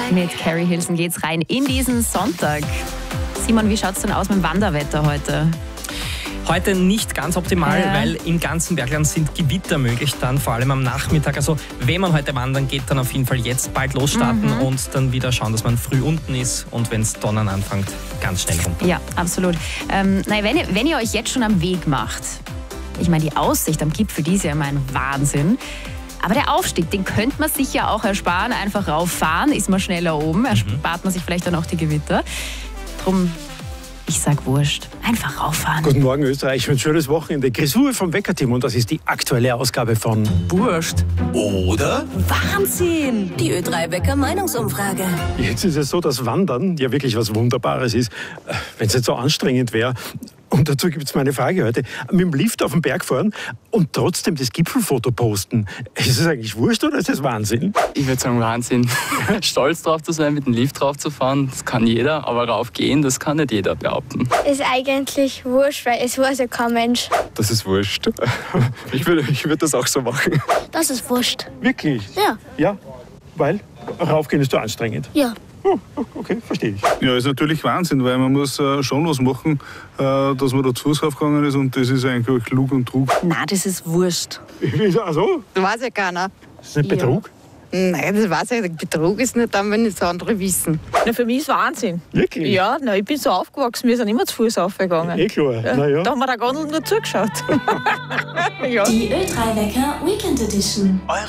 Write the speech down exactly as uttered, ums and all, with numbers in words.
Mit Carrie Hilson geht's rein in diesen Sonntag. Simon, wie schaut's denn aus mit dem Wanderwetter heute? Heute nicht ganz optimal, Ja. weil im ganzen Bergland sind Gewitter möglich, dann vor allem am Nachmittag. Also wenn man heute wandern geht, dann auf jeden Fall jetzt bald losstarten Mhm. und dann wieder schauen, dass man früh unten ist und wenn es donnern anfängt, ganz schnell runter. Ja, absolut. Ähm, nein, wenn, ihr, wenn ihr euch jetzt schon am Weg macht, ich meine, die Aussicht am Gipfel, die ist ja immer ein Wahnsinn. Aber der Aufstieg, den könnte man sich ja auch ersparen. Einfach rauffahren, ist man schneller oben, erspart man sich vielleicht dann auch die Gewitter. Drum, ich sag wurscht, einfach rauffahren. Guten Morgen Österreich, ein schönes Wochenende. Grisur vom Weckerteam und das ist die aktuelle Ausgabe von Wurscht. Oder? Wahnsinn! Die Ö drei Wecker Meinungsumfrage. Jetzt ist es so, dass Wandern ja wirklich was Wunderbares ist, wenn es nicht so anstrengend wäre. Und dazu gibt es meine Frage heute. Mit dem Lift auf den Berg fahren und trotzdem das Gipfelfoto posten. Ist es eigentlich wurscht oder ist das Wahnsinn? Ich würde sagen Wahnsinn. Stolz drauf zu sein, mit dem Lift drauf zu fahren, das kann jeder, aber raufgehen, das kann nicht jeder behaupten. Ist eigentlich wurscht, weil es weiß ja kein Mensch. Das ist wurscht. Ich würde ich würd das auch so machen. Das ist wurscht. Wirklich? Ja. Ja, weil raufgehen ist so anstrengend. Ja. Oh, okay, verstehe ich. Ja, ist natürlich Wahnsinn, weil man muss äh, schon was machen, äh, dass man da zu Fuß raufgegangen ist und das ist eigentlich Lug und Trug. Nein, das ist wurscht. Ach so? Das weiß ja keiner. Das ist nicht Betrug? Nein, das weiß ich nicht. Betrug ist nicht dann, wenn es andere wissen. Na, für mich ist Wahnsinn. Wirklich? Ja, na, ich bin so aufgewachsen, wir sind immer zu Fuß aufgegangen. Eh klar, Ja, na ja. Da haben wir der Gondel nur zugeschaut. Ja. Die Ö drei Wecker Weekend Edition.